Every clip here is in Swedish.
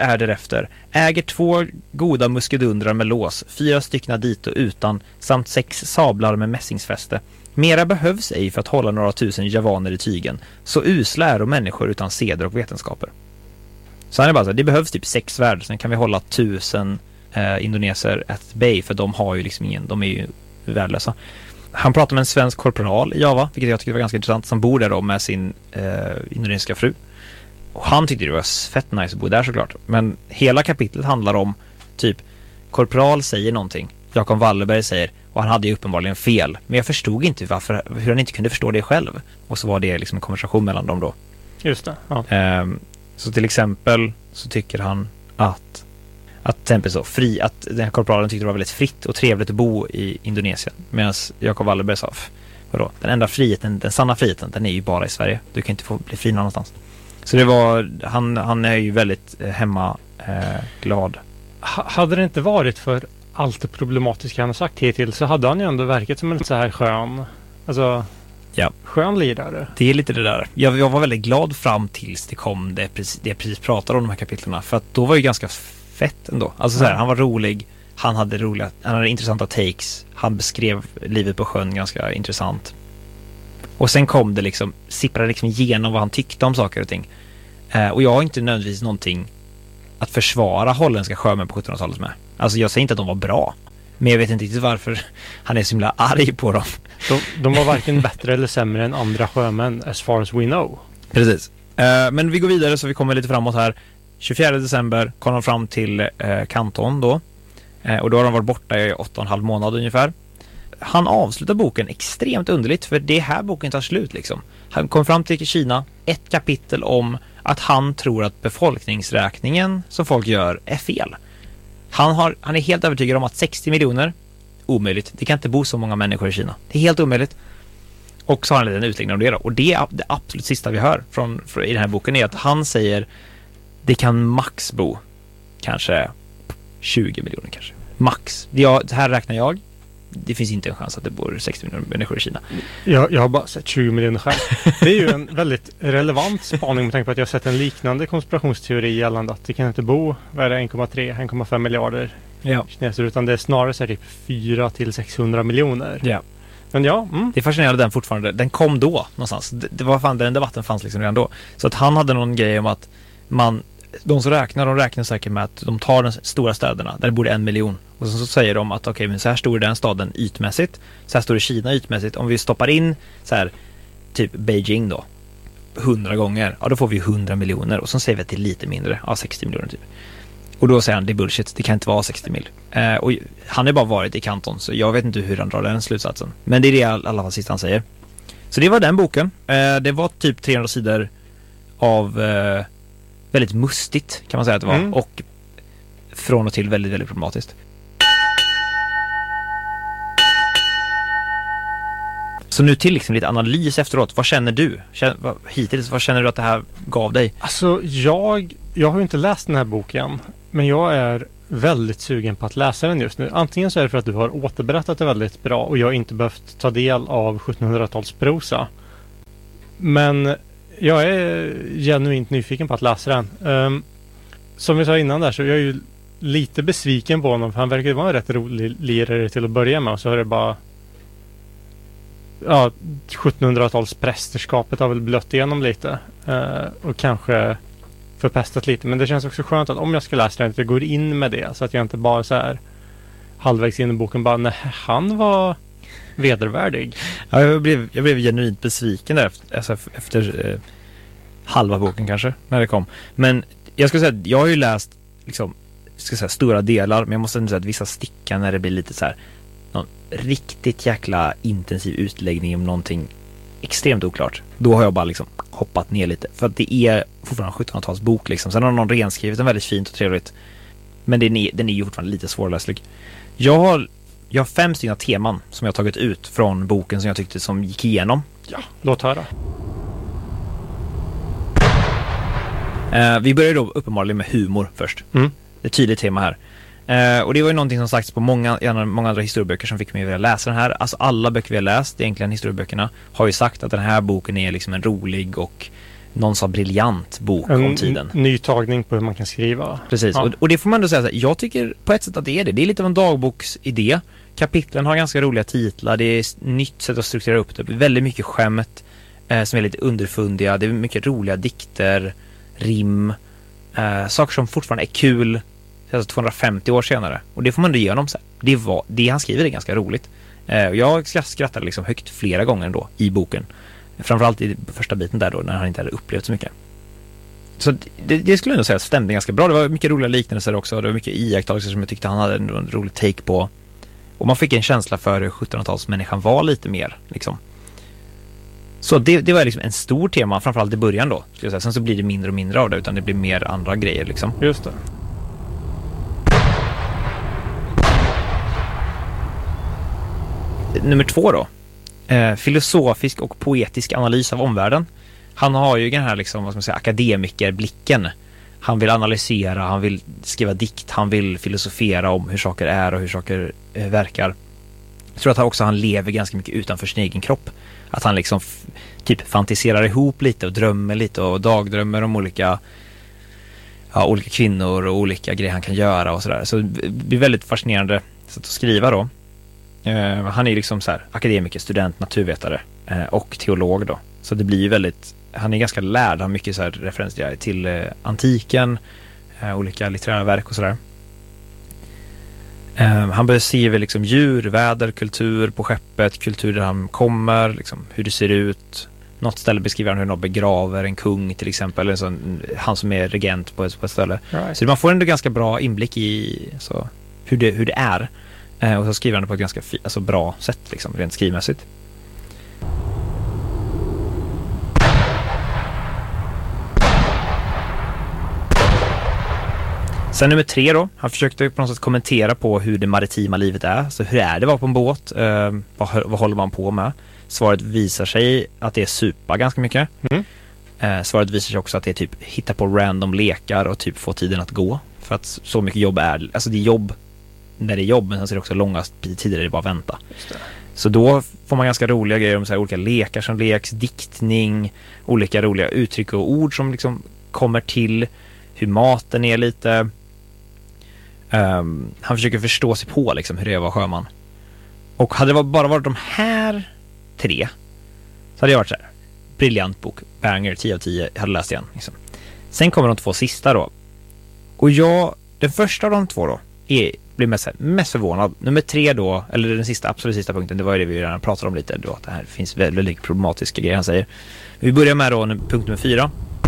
är därefter, äger 2 goda muskedundrar med lås, 4 stycken dit och utan, samt 6 sablar med mässingsfäste. Mera behövs ej för att hålla några tusen javaner i tygen, så usla är och människor utan seder och vetenskaper. Så han är bara så här, det behövs typ 6 svärd, sen kan vi hålla 1000 indoneser at bay, för de har ju liksom ingen, de är ju värdelösa. Han pratar med en svensk korporal i Java, vilket jag tycker var ganska intressant, som bor där då med sin indonesiska fru. Och han tyckte det var fett nice att bo där såklart. Men hela kapitlet handlar om typ, korporal säger någonting, Jakob Wallenberg säger, och han hade ju uppenbarligen fel. Men jag förstod inte hur han inte kunde förstå det själv. Och så var det liksom en konversation mellan dem då. Just det, ja. Så till exempel så tycker han att till exempel så att den här korporalen tyckte det var väldigt fritt och trevligt att bo i Indonesien. Medan Jakob Wallenberg sa, vadå? Den enda friheten, den sanna friheten, den är ju bara i Sverige. Du kan inte få bli fri någonstans. Så det var, han är ju väldigt glad. Hade det inte varit för allt det problematiska han har sagt hittills, så hade han ju ändå verkat som en så här skön lirare. Det är lite det där. Jag var väldigt glad fram tills det kom det jag precis pratade om de här kapitlerna, för att då var ju ganska fett ändå. Alltså så här, han var rolig, han hade intressanta takes, han beskrev livet på sjön ganska intressant. Och sen kom det liksom, sipprade liksom igenom vad han tyckte om saker och ting. Och jag har inte nödvändigtvis någonting att försvara holländska sjömän på 1700-talet med. Alltså jag säger inte att de var bra, men jag vet inte riktigt varför han är så himla arg på dem. De var varken bättre eller sämre än andra sjömän, as far as we know. Precis. Men vi går vidare, så vi kommer lite framåt här. 24 december kom de fram till Kanton då. Och då har de varit borta i 8,5 månader ungefär. Han avslutar boken extremt underligt, för det här boken tar slut liksom. Han kom fram till Kina, ett kapitel om att han tror att befolkningsräkningen som folk gör är fel. Han är helt övertygad om att 60 miljoner, omöjligt. Det kan inte bo så många människor i Kina. Det är helt omöjligt. Och så har han en liten utläggning om det då. Och det absolut sista vi hör i den här boken är att han säger det kan max bo kanske 20 miljoner kanske. Max. Här räknar jag. Det finns inte en chans att det bor 60 miljoner människor i Kina. Jag har bara sett 20 miljoner själv. Det är ju en väldigt relevant spaning med tanke på att jag har sett en liknande konspirationsteori gällande att det kan inte bo 1,5 miljarder kineser, utan det är snarare så här typ 400 till 600 miljoner. Ja. Men det är fascinerande den fortfarande. Den kom då någonstans. Det var fan, den debatten fanns liksom redan då. Så att han hade någon grej om att de som räknar säkert med att de tar de stora städerna där det bor 1 miljon. Och så säger de att okej, men så här stor är den staden ytmässigt. Så här stor är Kina ytmässigt. Om vi stoppar in så här typ Beijing då 100 gånger, ja då får vi 100 miljoner. Och så säger vi att det är lite mindre, 60 miljoner typ. Och då säger han, det är bullshit, det kan inte vara 60 mil. Och han har bara varit i Kanton, så jag vet inte hur han drar den slutsatsen. Men det är det i alla fall sista han säger. Så det var den boken. Det var typ 300 sidor av väldigt mustigt kan man säga att det var. Och från och till väldigt, väldigt problematiskt. Så nu till liksom lite analys efteråt. Vad känner du? Hittills, vad känner du att det här gav dig? Alltså jag har ju inte läst den här boken, men jag är väldigt sugen på att läsa den just nu. Antingen så är det för att du har återberättat det väldigt bra och jag har inte behövt ta del av 1700-talsprosa. Men jag är genuint nyfiken på att läsa den. Som vi sa innan där, så jag är ju lite besviken på honom, för han verkar vara en rätt rolig lirare till att börja med, och så är det bara 1700-tals prästerskapet har väl blött igenom lite och kanske förpestat lite, men det känns också skönt att om jag ska läsa den att jag går in med det, så att jag inte bara så här halvvägs in i boken bara, nej, han var vedervärdig. Ja, jag blev genuint besviken där efter halva boken kanske när det kom, men jag ska säga att jag har ju läst liksom, stora delar, men jag måste ändå säga att vissa stickar när det blir lite så här någon riktigt jäkla intensiv utläggning om någonting extremt oklart. Då har jag bara liksom hoppat ner lite, för att det är fortfarande en 1700-tals bok liksom. Sen har någon renskrivit den väldigt fint och trevligt, men den är ju fortfarande lite svårläslig. Jag har 5 stycken teman som jag har tagit ut från boken som jag tyckte som gick igenom. Ja, låt höra. Vi börjar då uppenbarligen med humor först. Det är ett tydligt tema här. Och det var ju någonting som sagts på många andra historieböcker som fick mig vilja läsa den här. Alltså alla böcker vi har läst, egentligen historieböckerna, har ju sagt att den här boken är liksom en rolig och någon sa briljant bok om tiden. En ny tagning på hur man kan skriva. Precis, ja. Och det får man ändå säga så här, jag tycker på ett sätt att det är det. Det är lite av en dagboksidé. Kapitlen har ganska roliga titlar, det är ett nytt sätt att strukturera upp det. Väldigt mycket skämt som är lite underfundiga. Det är mycket roliga dikter, rim, saker som fortfarande är kul alltså 250 år senare. Och det får man ändå ge honom så här. Det han skriver är ganska roligt. Jag skrattade liksom högt flera gånger då i boken. Framförallt i första biten där då, när han inte hade upplevt så mycket. Så det skulle jag ändå säga stämde ganska bra. Det var mycket roliga liknelser också. Det var mycket iakttagelser som jag tyckte han hade en rolig take på. Och man fick en känsla för hur 1700-talsmänniskan var lite mer liksom. Så det var liksom en stor tema, framförallt i början då, skulle jag säga. Sen så blir det mindre och mindre av det, utan det blir mer andra grejer liksom. Just det. Nummer 2 då. Filosofisk och poetisk analys av omvärlden. Han har ju den här liksom, vad ska man säga, akademikerblicken. Han vill analysera, han vill skriva dikt, han vill filosofera om hur saker är och hur saker verkar. Jag tror att han lever ganska mycket utanför sin egen kropp. Att han liksom typ fantiserar ihop lite och drömmer lite och dagdrömmer om olika kvinnor och olika grejer han kan göra och sådär. Så det blir väldigt fascinerande sätt att skriva då. Han är liksom så här akademiker, student, naturvetare och teolog då. Så det blir ju väldigt, han är ganska lärd, han har mycket så här referenser till antiken, olika litterära verk och sådär. Han beskriver liksom djur, väder, kultur på skeppet, kultur där han kommer, liksom hur det ser ut. Något ställe beskriver han hur någon begraver en kung till exempel, eller han som är regent på ett ställe. Right. Så man får ändå ganska bra inblick i så, hur det är. Och så skriver han det på ett ganska bra sätt liksom, rent skrivmässigt. Sen nummer 3 då. Han försökte på något sätt kommentera på hur det maritima livet är. Så hur är det att vara på en båt? Vad håller man på med? Svaret visar sig att det är supa ganska mycket. Svaret visar sig också att det är typ hitta på random lekar och typ få tiden att gå. För att så mycket jobb är, alltså det är jobb när det är jobb, men sen så är det också långa tider där det bara vänta. Så då får man ganska roliga grejer om så här olika lekar som leks, diktning, olika roliga uttryck och ord som liksom kommer till, hur maten är lite. Han försöker förstå sig på liksom hur det är att vara sjöman. Och hade det bara varit de här 3 så hade jag varit så här, briljant bok, banger, 10 av 10, jag hade läst igen liksom. Sen kommer de 2 sista då. Och den första av de 2 då blir mest förvånad. Nummer 3 då, eller den absolut sista punkten, det var ju det vi redan pratade om lite då, att det här finns väldigt problematiska grejer han säger. Vi börjar med då punkt nummer 4.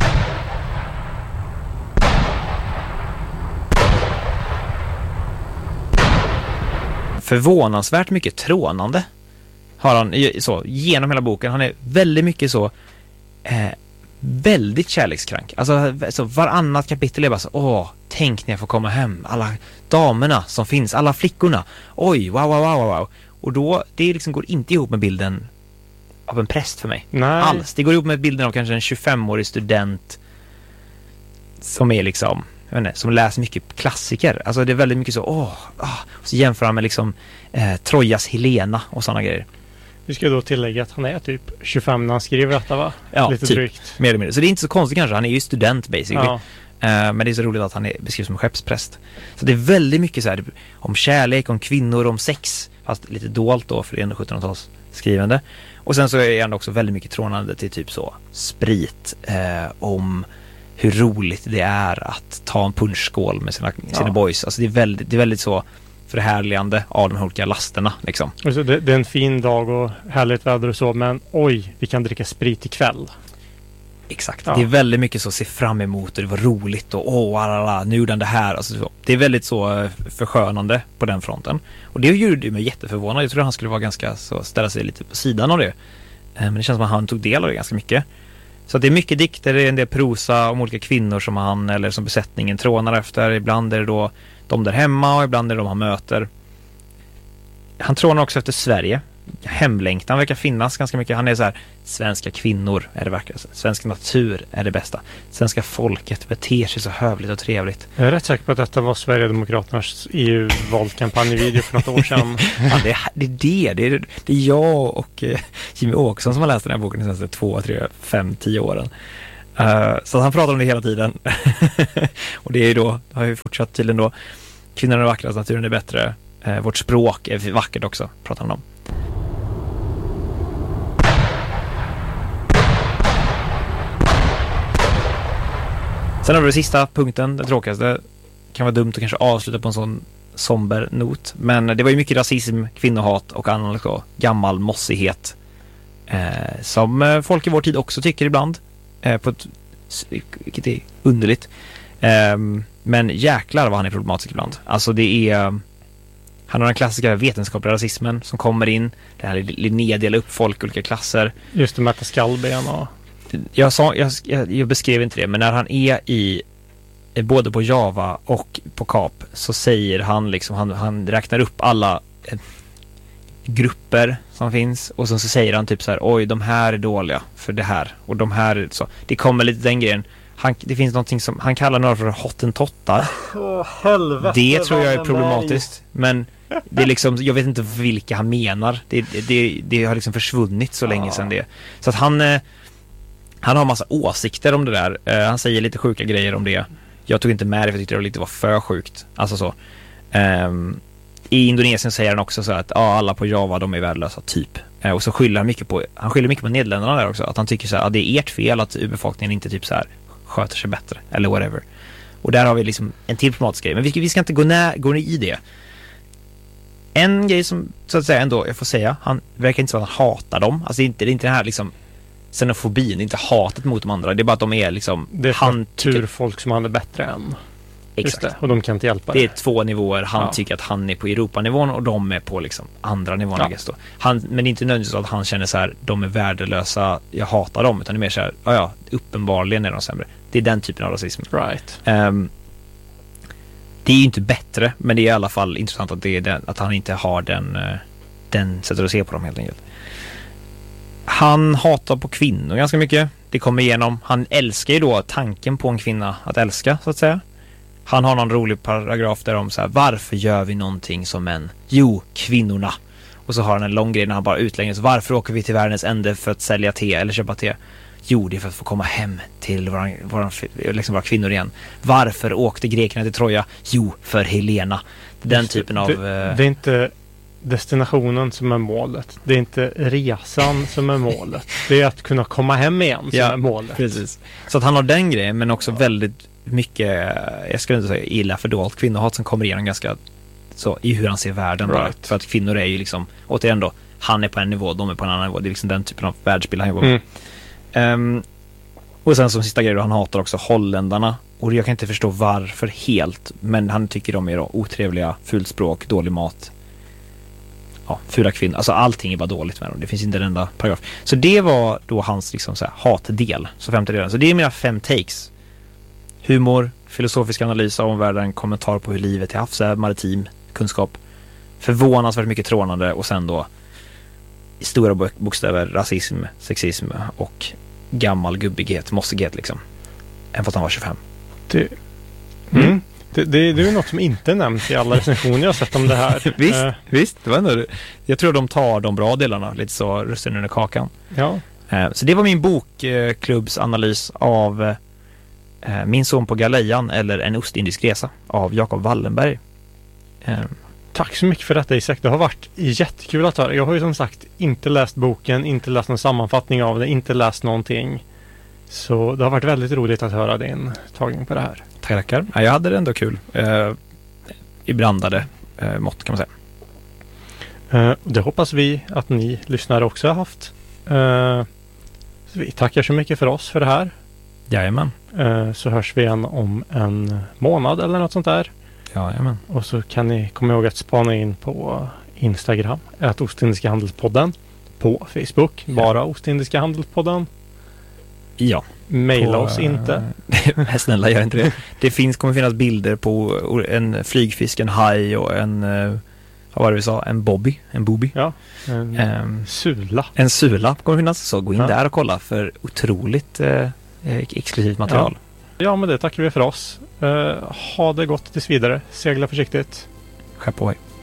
Förvånansvärt mycket trånande har han så genom hela boken. Han är väldigt mycket så väldigt kärlekskrank. Alltså så varannat kapitel är bara så, tänk när jag får komma hem, alla damerna som finns, alla flickorna. Oj, wow. Och då, det liksom går inte ihop med bilden av en präst för mig. Nej. Alls. Det går ihop med bilden av kanske en 25-årig student som är liksom, jag vet inte, som läser mycket klassiker. Alltså det är väldigt mycket så, och så jämför han med liksom Trojas Helena och sådana grejer. Vi ska då tillägga att han är typ 25 när han skriver detta, va? Ja, lite typ, drygt. Mer eller mindre. Så det är inte så konstigt kanske, han är ju student basically. Ja. Men det är så roligt att han beskrivs som skeppspräst. Så det är väldigt mycket så här om kärlek, om kvinnor, om sex. Fast lite dolt då, för det är ändå 1700-tals skrivande. Och sen så är han också väldigt mycket trånande till typ så sprit. Om hur roligt det är att ta en punschskål med sina boys. Alltså det är väldigt så förhärligande av de här olika lasterna liksom. Alltså det är en fin dag och härligt väder och så, men oj, vi kan dricka sprit ikväll. Exakt, det är väldigt mycket så se fram emot och det var roligt och nu gjorde han det här. Alltså, så. Det är väldigt så förskönande på den fronten. Och det gjorde mig jätteförvånad. Jag tror att han skulle vara ganska så, ställa sig lite på sidan av det. Men det känns som att han tog del av det ganska mycket. Så det är mycket dikter, det är en del prosa om olika kvinnor som han eller som besättningen trånar efter. Ibland är det då de där hemma och ibland är det de han möter. Han trånar också efter Sverige. Hemlängtan verkar finnas ganska mycket. Han är så här, svenska kvinnor är det verkar. Svensk natur är det bästa. Svenska folket beter sig så hövligt och trevligt. Jag är rätt säker på att detta var Sverigedemokraternas EU-valkampanjvideo för något år sedan. Ja, det är jag och Jimmy Åkesson som har läst den här boken de senaste 2, 3, 5, 10 åren. Så han pratar om det hela tiden. Och det är ju då, har ju fortsatt tydligen då, kvinnan är vackrast, naturen är bättre, vårt språk är vackert också, pratar han om. Sen har vi den sista punkten, den tråkigaste. Kan vara dumt att kanske avsluta på en sån somber not. Men det var ju mycket rasism, kvinnohat och annan så, gammal mossighet. Som folk i vår tid också tycker ibland. På ett, vilket är underligt. Men jäklar vad han är problematisk ibland. Alltså det är... Han har den klassiska vetenskapliga rasismen som kommer in. Det här Linné delar upp folk i olika klasser. Just det, mäta skallben och... Jag beskrev inte det, men när han är i både på Java och på Kap så säger han liksom, han räknar upp alla grupper som finns och så säger han typ så här: oj, de här är dåliga för det här och de här är så. Det kommer lite den grejen. Det finns någonting som han kallar några för hottentottar. Helvete, det tror jag är problematiskt, men det är liksom, jag vet inte vilka han menar. Det har liksom försvunnit så länge sedan det. Så att han har massa åsikter om det där. Han säger lite sjuka grejer om det. Jag tog inte med det för jag tyckte det var för sjukt. Alltså så. I Indonesien säger han också så att alla på Java, de är värdelösa typ. Och så skyller han skyller mycket på Nederländerna där också. Att han tycker så här, det är ert fel att urbefolkningen inte typ så här sköter sig bättre. Eller whatever. Och där har vi liksom en till problematisk grej. Men vi ska inte gå i det. En grej som så att säga ändå, jag får säga, han verkar inte så att han hatar dem. Alltså det är inte den här liksom xenofobin, inte hatet mot de andra. Det är bara att de är liksom... Det är turfolk som han är bättre än. Exakt. Det, och de kan inte hjälpa det. Det är 2 nivåer. Han tycker att han är på Europanivån och de är på liksom andra nivån. Men det är inte nödvändigtvis att han känner så här, de är värdelösa, jag hatar dem. Utan det är mer så här, uppenbarligen är de sämre. Det är den typen av rasism. Right. Det är ju inte bättre, men det är i alla fall intressant att han inte har den sättet att se på dem helt enkelt. Han hatar på kvinnor ganska mycket. Det kommer igenom. Han älskar ju då tanken på en kvinna att älska, så att säga. Han har någon rolig paragraf där om så här: varför gör vi någonting som män? Jo, kvinnorna. Och så har han en lång grej när han bara utlägger. Varför åker vi till världens ände för att sälja te eller köpa te? Jo, det är för att få komma hem till våra kvinnor igen. Varför åkte grekerna till Troja? Jo, för Helena. Den typen av... Det är inte destinationen som är målet. Det är inte resan som är målet. Det är att kunna komma hem igen som är målet. Precis. Så att han har den grejen, men också väldigt mycket, jag skulle inte säga illa fördolt kvinnohat som kommer igenom ganska så i hur han ser världen. Right. För att kvinnor är ju liksom, återigen då, han är på en nivå, de är på en annan nivå. Det är liksom den typen av världsbild han jobbar med. Och sen som sista grej då, han hatar också holländarna. Och jag kan inte förstå varför helt, men han tycker de är då otrevliga, fult språk, dålig mat. Ja, fula kvinnor. Alltså allting är bara dåligt med dem. Det finns inte en enda paragraf. Så det var då hans liksom så här hatdel. Så 5:e delen. Så det är mina 5 takes. Humor, filosofisk analys av omvärlden, kommentar på hur livet till havs är, maritim kunskap, förvånansvärt mycket trånande och sen då i stora bokstäver rasism, sexism och gammal gubbighet, mossighet liksom. Än fast han var 25. Det är ju något som inte nämns i alla recensioner jag har sett om det här. Visst. Det var ändå, jag tror de tar de bra delarna, lite så russinen under kakan. Ja. Så det var min bokklubbsanalys av Min son på Galejan eller En ostindisk resa av Jakob Wallenberg. Tack så mycket för detta, Isak. Det har varit jättekul att höra. Jag har ju som sagt inte läst boken, inte läst någon sammanfattning av det, inte läst någonting. Så det har varit väldigt roligt att höra din tagning på det här. Tackar. Ja, jag hade det ändå kul. I blandade mått kan man säga. Det hoppas vi att ni lyssnare också har haft. Så vi tackar så mycket för oss för det här. Jajamän. Så hörs vi igen om en månad eller något sånt där. Jajamän. Och så kan ni komma ihåg att spana in på Instagram Ostindiska Handelspodden. På Facebook bara Ostindiska Handelspodden. Ja. Maila oss inte. Snälla, gör inte det. Det kommer finnas bilder på en flygfisk, en haj och en vad var det vi sa? En bobby. Ja. Sula. En sula kommer finnas. Så gå in där och kolla för otroligt exklusivt material. Ja, men det tackar vi för oss. Ha det gott tills vidare. Segla försiktigt. Skepp på.